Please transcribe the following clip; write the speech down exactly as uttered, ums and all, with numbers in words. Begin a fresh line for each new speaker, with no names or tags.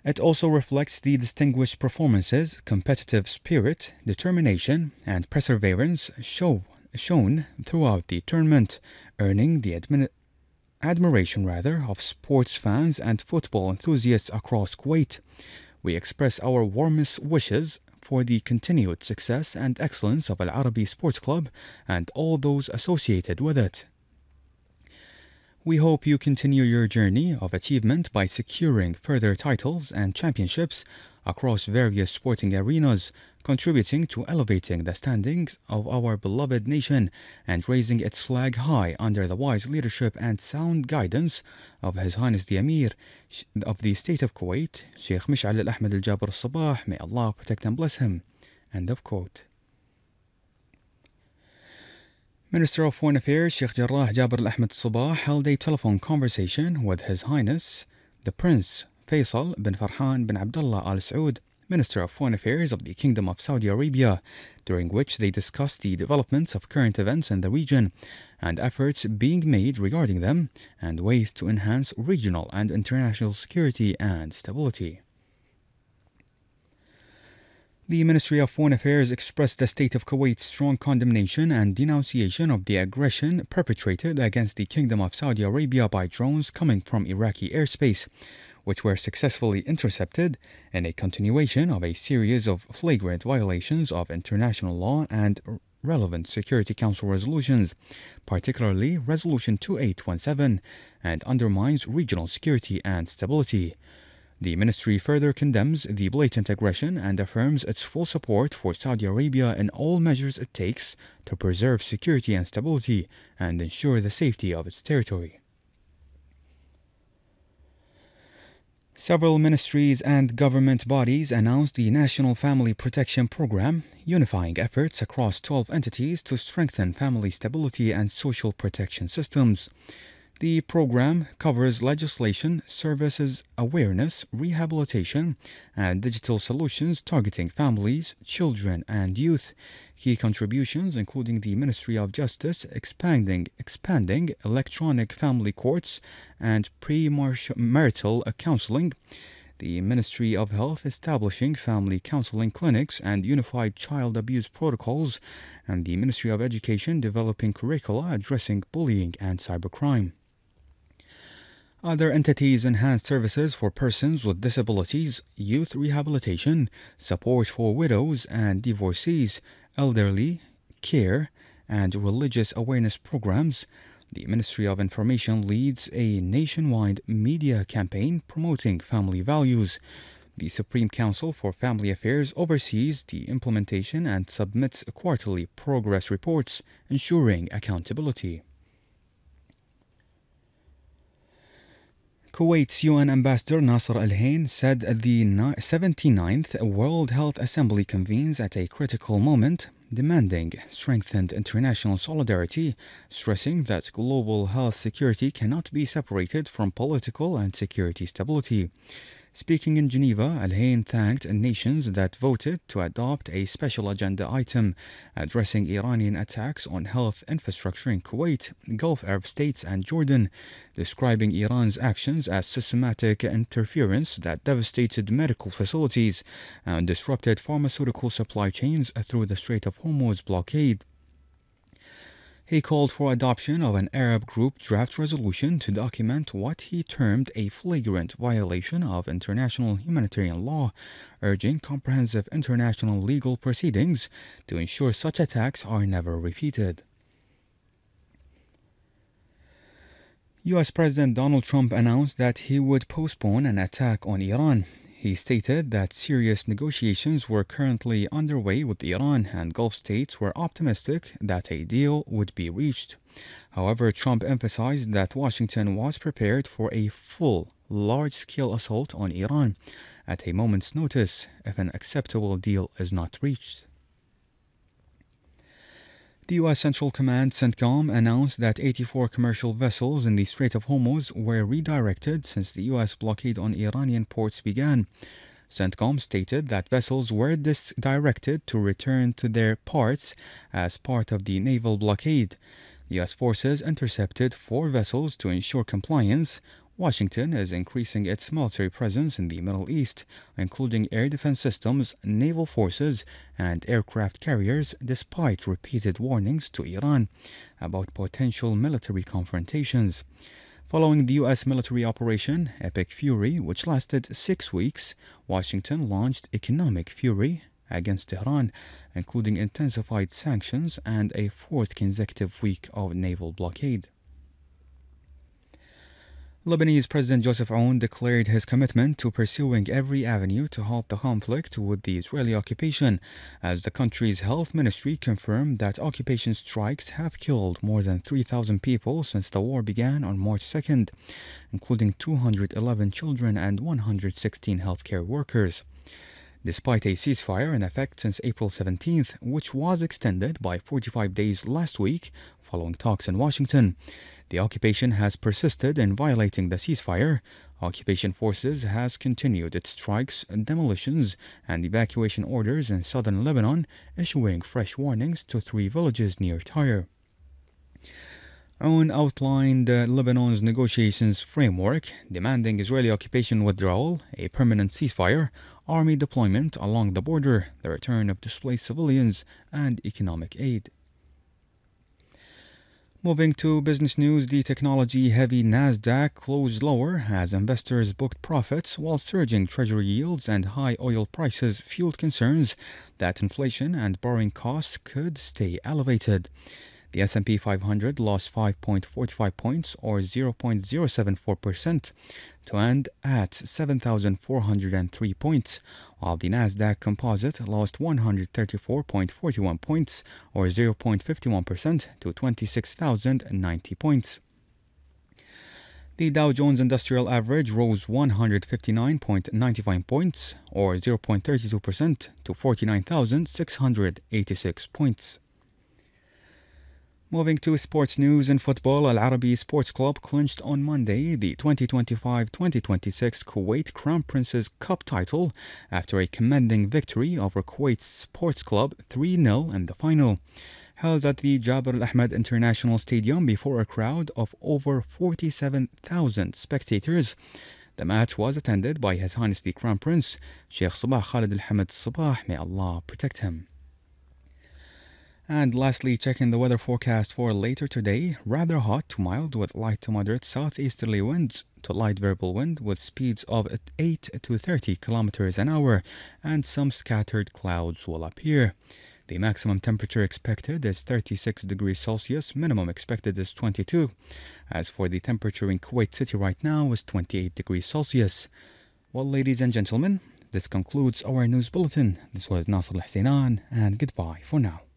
It also reflects the distinguished performances, competitive spirit, determination, and perseverance show, shown throughout the tournament, earning the admin- admiration rather of sports fans and football enthusiasts across Kuwait. We express our warmest wishes for the continued success and excellence of Al Arabi Sports Club and all those associated with it. We hope you continue your journey of achievement by securing further titles and championships across various sporting arenas, contributing to elevating the standings of our beloved nation and raising its flag high under the wise leadership and sound guidance of His Highness the Emir of the State of Kuwait, Sheikh Mish'al Al-Ahmed Al-Jaber Al-Sabah. May Allah protect and bless him. End of quote. Minister of Foreign Affairs Sheikh Jarrah Jaber Al-Ahmed Al-Sabah held a telephone conversation with His Highness the Prince Faisal bin Farhan bin Abdullah Al Saud, Minister of Foreign Affairs of the Kingdom of Saudi Arabia, during which they discussed the developments of current events in the region and efforts being made regarding them and ways to enhance regional and international security and stability. The Ministry of Foreign Affairs expressed the state of Kuwait's strong condemnation and denunciation of the aggression perpetrated against the Kingdom of Saudi Arabia by drones coming from Iraqi airspace, which were successfully intercepted in a continuation of a series of flagrant violations of international law and relevant Security Council resolutions, particularly Resolution two eight one seven, and undermines regional security and stability. The ministry further condemns the blatant aggression and affirms its full support for Saudi Arabia in all measures it takes to preserve security and stability and ensure the safety of its territory. Several ministries and government bodies announced the National Family Protection Program, unifying efforts across twelve entities to strengthen family stability and social protection systems. The program covers legislation, services, awareness, rehabilitation, and digital solutions targeting families, children, and youth. Key contributions including the Ministry of Justice expanding expanding electronic family courts and pre-marital counseling, the Ministry of Health establishing family counseling clinics and unified child abuse protocols, and the Ministry of Education developing curricula addressing bullying and cybercrime. Other entities enhanced services for persons with disabilities, youth rehabilitation, support for widows and divorcees, elderly care, and religious awareness programs. The Ministry of Information leads a nationwide media campaign promoting family values. The Supreme Council for Family Affairs oversees the implementation and submits quarterly progress reports, ensuring accountability. Kuwait's U N Ambassador Nasser Al-Hain said the seventy-ninth World Health Assembly convenes at a critical moment, demanding strengthened international solidarity, stressing that global health security cannot be separated from political and security stability. Speaking in Geneva, Al-Hain thanked nations that voted to adopt a special agenda item addressing Iranian attacks on health infrastructure in Kuwait, Gulf Arab states, and Jordan, describing Iran's actions as systematic interference that devastated medical facilities and disrupted pharmaceutical supply chains through the Strait of Hormuz blockade. He called for adoption of an Arab group draft resolution to document what he termed a flagrant violation of international humanitarian law, urging comprehensive international legal proceedings to ensure such attacks are never repeated. U S President Donald Trump announced that he would postpone an attack on Iran. He stated that serious negotiations were currently underway with Iran and Gulf states were optimistic that a deal would be reached. However, Trump emphasized that Washington was prepared for a full, large-scale assault on Iran at a moment's notice if an acceptable deal is not reached. The U S Central Command CENTCOM announced that eighty-four commercial vessels in the Strait of Hormuz were redirected since the U S blockade on Iranian ports began. CENTCOM stated that vessels were directed to return to their ports as part of the naval blockade. The U S forces intercepted four vessels to ensure compliance, Washington is increasing its military presence in the Middle East, including air defense systems, naval forces, and aircraft carriers, despite repeated warnings to Iran about potential military confrontations. Following the U S military operation Epic Fury, which lasted six weeks, Washington launched Economic Fury against Tehran, including intensified sanctions and a fourth consecutive week of naval blockade. Lebanese President Joseph Aoun declared his commitment to pursuing every avenue to halt the conflict with the Israeli occupation, as the country's health ministry confirmed that occupation strikes have killed more than three thousand people since the war began on March second, including two hundred eleven children and one hundred sixteen healthcare workers. Despite a ceasefire in effect since April seventeenth, which was extended by forty-five days last week following talks in Washington, the occupation has persisted in violating the ceasefire. Occupation forces has continued its strikes, demolitions, and evacuation orders in southern Lebanon, issuing fresh warnings to three villages near Tyre. Aoun outlined uh, Lebanon's negotiations framework, demanding Israeli occupation withdrawal, a permanent ceasefire, army deployment along the border, the return of displaced civilians, and economic aid. Moving to business news, the technology-heavy Nasdaq closed lower as investors booked profits while surging treasury yields and high oil prices fueled concerns that inflation and borrowing costs could stay elevated. The S and P five hundred lost five point four five points or zero point zero seven four percent to end at seven thousand four hundred three points, while the Nasdaq Composite lost one hundred thirty-four point four one points or zero point five one percent to twenty-six thousand ninety points. The Dow Jones Industrial Average rose one hundred fifty-nine point nine five points or zero point three two percent to forty-nine thousand six hundred eighty-six points. Moving to sports news in football, Al Arabi Sports Club clinched on Monday the twenty twenty-five twenty twenty-six Kuwait Crown Prince's Cup title after a commanding victory over Kuwait Sports Club three nil in the final. Held at the Jabir Al Ahmed International Stadium before a crowd of over forty-seven thousand spectators, the match was attended by His Highness the Crown Prince, Sheikh Sabah Khalid Al Hamad Sabah, may Allah protect him. And lastly, checking the weather forecast for later today, rather hot to mild with light to moderate southeasterly winds to light variable wind with speeds of eight to thirty kilometers an hour, and some scattered clouds will appear. The maximum temperature expected is thirty-six degrees Celsius, minimum expected is twenty-two. As for the temperature in Kuwait City right now is twenty-eight degrees Celsius. Well, ladies and gentlemen, this concludes our news bulletin. This was Nasser Al-Husainan, and goodbye for now.